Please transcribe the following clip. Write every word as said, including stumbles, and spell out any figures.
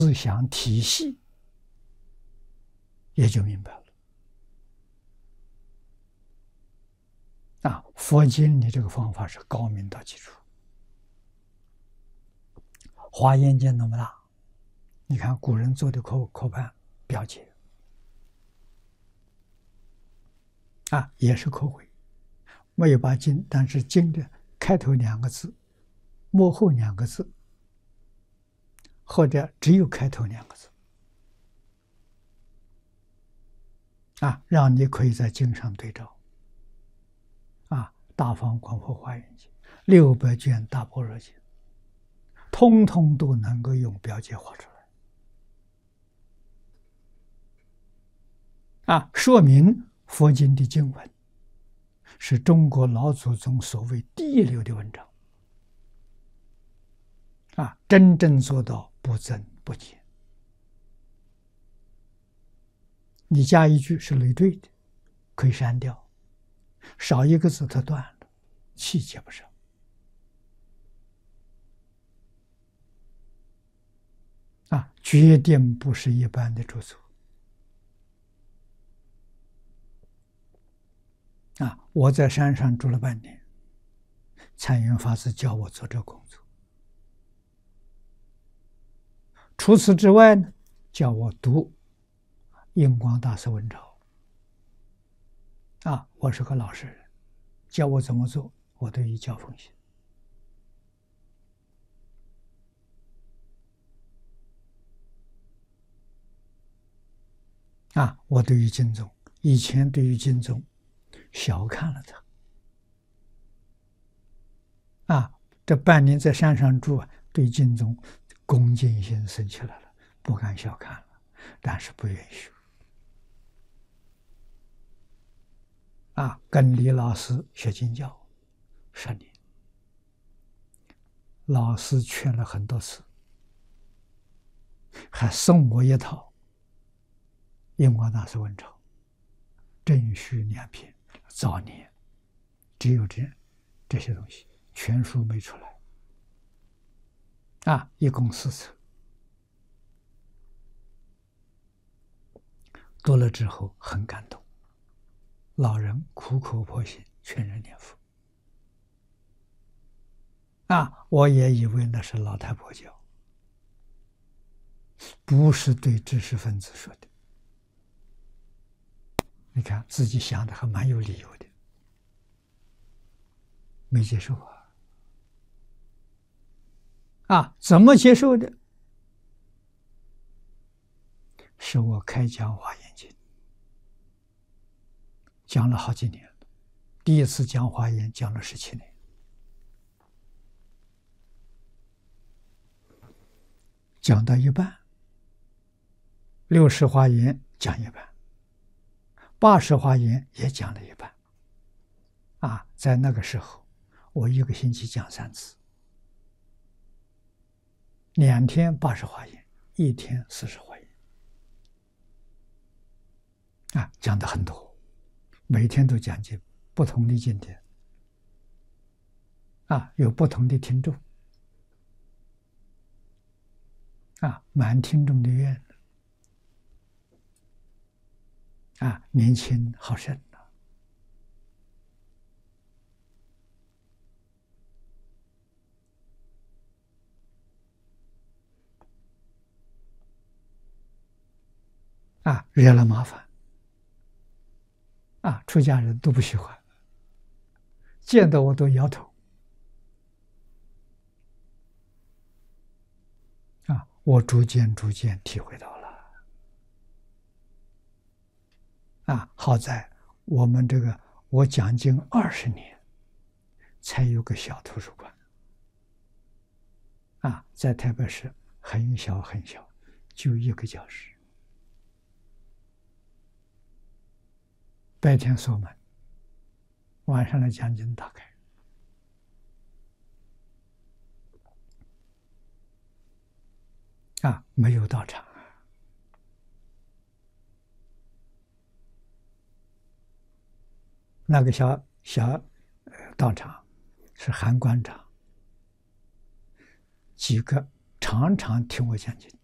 思想体系也就明白了。啊，佛经里这个方法是高明到极处。华严经那么大，你看古人做的口口判表解，啊，也是口汇，没有把经，但是经的开头两个字，末后两个字，或者只有开头两个字，啊，让你可以在经上对照。啊，大方广佛华严经，六百卷大般若经，通通都能够用表解画出来。啊，说明佛经的经文是中国老祖宗所谓第一流的文章。啊，真正做到不增不减。你加一句是累赘的，可以删掉；少一个字，它断了，气接不上。啊，决定不是一般的著作。啊，我在山上住了半年，禅云法师教我做这工作。除此之外呢，叫我读印光大师文钞。啊，我是个老实人，教我怎么做，我都依教奉行。啊，我对于经宗，以前对于经宗小看了他。啊，这半年在山上住，对经宗恭敬心生起来了，不敢小看了，但是不允许。啊，跟李老师学经教十年，老师劝了很多次，还送我一套印光大师文钞，正序两篇，早年只有这这些东西，全书没出来。啊，一共四册，读了之后很感动。老人苦口婆心劝人念佛。啊，我也以为那是老太婆教，不是对知识分子说的。你看自己想的还蛮有理由的，没接受啊。啊，怎么接受的？是我开讲华严经，讲了好几年了，第一次讲华严讲了十七年，讲到一半，六十华严讲一半，八十华严也讲了一半。啊，在那个时候，我一个星期讲三次，两天八十华严，一天四十华严。啊，讲的很多，每天都讲解不同的经典。啊，有不同的听众。啊，满听众的愿。啊，年轻好胜啊！啊，惹了麻烦。啊，出家人都不喜欢，见到我都摇头。啊，我逐渐逐渐体会到了。啊，好在我们这个我讲经二十年，才有个小图书馆。啊，在台北市很小很小，就一个教室。白天锁门，晚上的讲经打开。啊，没有道场。那个小小道场是韩馆长，几个常常听我讲经。